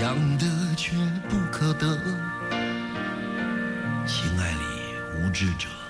想得却不可得。情爱里无知者